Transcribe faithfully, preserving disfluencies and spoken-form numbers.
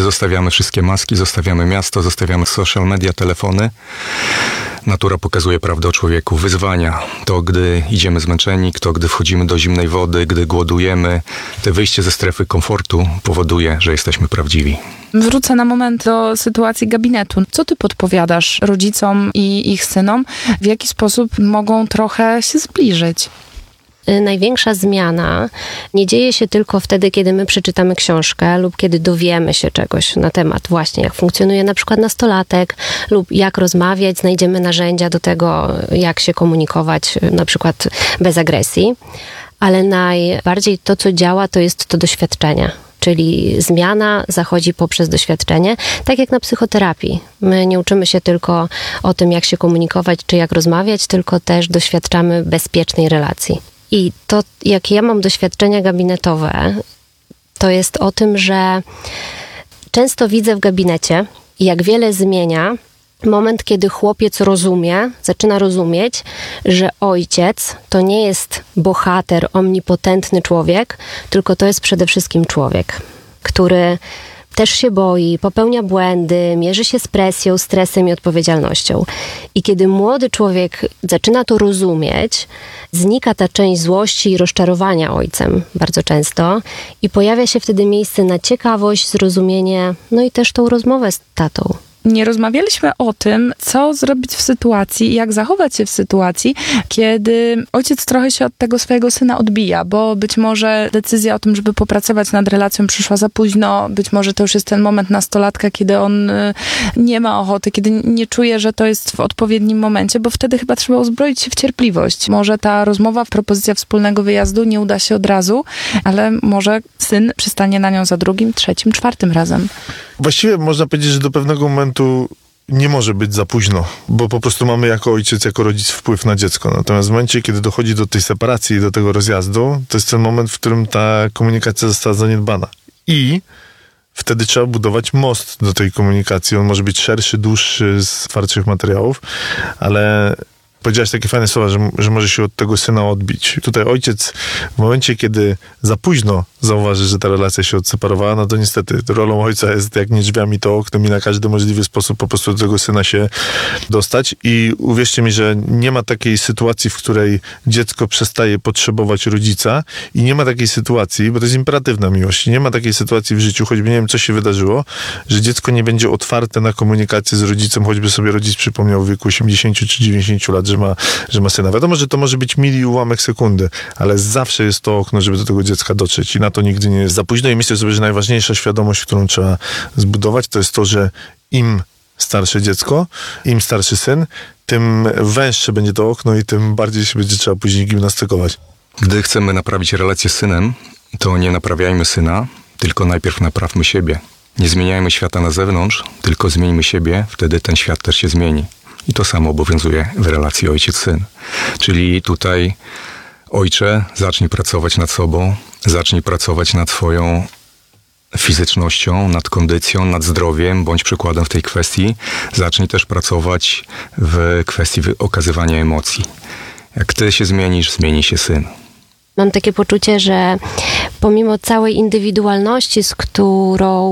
Zostawiamy wszystkie maski, zostawiamy miasto, zostawiamy social media, telefony. Natura pokazuje prawdę o człowieku, wyzwania. To, gdy idziemy zmęczeni, to, gdy wchodzimy do zimnej wody, gdy głodujemy. Te wyjście ze strefy komfortu powoduje, że jesteśmy prawdziwi. Wrócę na moment do sytuacji gabinetu. Co ty podpowiadasz rodzicom i ich synom? W jaki sposób mogą trochę się zbliżyć? Największa zmiana nie dzieje się tylko wtedy, kiedy my przeczytamy książkę lub kiedy dowiemy się czegoś na temat właśnie, jak funkcjonuje na przykład nastolatek lub jak rozmawiać, znajdziemy narzędzia do tego, jak się komunikować na przykład bez agresji, ale najbardziej to, co działa, to jest to doświadczenie. Czyli zmiana zachodzi poprzez doświadczenie, tak jak na psychoterapii. My nie uczymy się tylko o tym, jak się komunikować, czy jak rozmawiać, tylko też doświadczamy bezpiecznej relacji. I to, jakie ja mam doświadczenia gabinetowe, to jest o tym, że często widzę w gabinecie, jak wiele zmienia moment, kiedy chłopiec rozumie, zaczyna rozumieć, że ojciec to nie jest bohater, omnipotentny człowiek, tylko to jest przede wszystkim człowiek, który też się boi, popełnia błędy, mierzy się z presją, stresem i odpowiedzialnością. I kiedy młody człowiek zaczyna to rozumieć, znika ta część złości i rozczarowania ojcem bardzo często i pojawia się wtedy miejsce na ciekawość, zrozumienie, no i też tą rozmowę z tatą. Nie rozmawialiśmy o tym, co zrobić w sytuacji, jak zachować się w sytuacji, kiedy ojciec trochę się od tego swojego syna odbija, bo być może decyzja o tym, żeby popracować nad relacją przyszła za późno, być może to już jest ten moment nastolatka, kiedy on nie ma ochoty, kiedy nie czuje, że to jest w odpowiednim momencie, bo wtedy chyba trzeba uzbroić się w cierpliwość. Może ta rozmowa, propozycja wspólnego wyjazdu nie uda się od razu, ale może syn przystanie na nią za drugim, trzecim, czwartym razem. Właściwie można powiedzieć, że do pewnego momentu nie może być za późno, bo po prostu mamy jako ojciec, jako rodzic wpływ na dziecko. Natomiast w momencie, kiedy dochodzi do tej separacji i do tego rozjazdu, to jest ten moment, w którym ta komunikacja została zaniedbana. I wtedy trzeba budować most do tej komunikacji. On może być szerszy, dłuższy, z twardszych materiałów, ale powiedziałaś takie fajne słowa, że, że może się od tego syna odbić. Tutaj ojciec w momencie, kiedy za późno zauważy, że ta relacja się odseparowała, no to niestety rolą ojca jest jak nie drzwiami, to oknem i na każdy możliwy sposób po prostu do tego syna się dostać. I uwierzcie mi, że nie ma takiej sytuacji, w której dziecko przestaje potrzebować rodzica i nie ma takiej sytuacji, bo to jest imperatywna miłość, nie ma takiej sytuacji w życiu, choćby nie wiem, co się wydarzyło, że dziecko nie będzie otwarte na komunikację z rodzicem, choćby sobie rodzic przypomniał w wieku osiemdziesięciu czy dziewięćdziesięciu lat, że ma, że ma syna. Wiadomo, że to może być mili ułamek sekundy, ale zawsze jest to okno, żeby do tego dziecka dotrzeć i na to nigdy nie jest za późno i myślę sobie, że najważniejsza świadomość, którą trzeba zbudować, to jest to, że im starsze dziecko, im starszy syn, tym węższe będzie to okno i tym bardziej się będzie trzeba później gimnastykować. Gdy chcemy naprawić relację z synem, to nie naprawiajmy syna, tylko najpierw naprawmy siebie. Nie zmieniajmy świata na zewnątrz, tylko zmieńmy siebie, wtedy ten świat też się zmieni. I to samo obowiązuje w relacji ojciec-syn. Czyli tutaj ojcze, zacznij pracować nad sobą, zacznij pracować nad swoją fizycznością, nad kondycją, nad zdrowiem, bądź przykładem w tej kwestii. Zacznij też pracować w kwestii okazywania emocji. Jak ty się zmienisz, zmieni się syn. Mam takie poczucie, że pomimo całej indywidualności, z którą